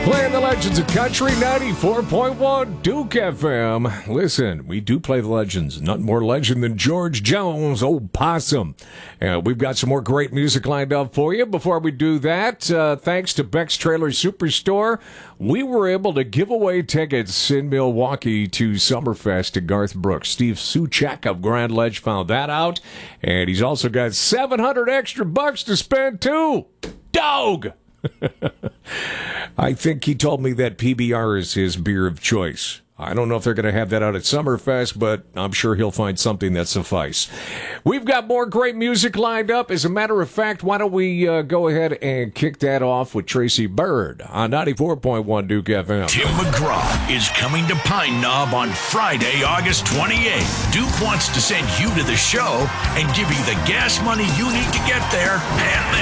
Playing the legends of country, 94.1 Duke FM. Listen, we do play the legends. Nothing more legend than George Jones, Old Possum. We've got some more great music lined up for you. Before we do that, thanks to Beck's Trailer Superstore, we were able to give away tickets in Milwaukee to Summerfest to Garth Brooks. Steve Suchak of Grand Ledge found that out, and he's also got $700 extra bucks to spend too. Dog! I think he told me that PBR is his beer of choice. I don't know if they're going to have that out at Summerfest, but I'm sure he'll find something that suffice. We've got more great music lined up. As a matter of fact, why don't we go ahead and kick that off with Tracy Byrd on 94.1 Duke FM. Tim McGraw is coming to Pine Knob on Friday, August 28th. Duke wants to send you to the show and give you the gas money you need to get there and then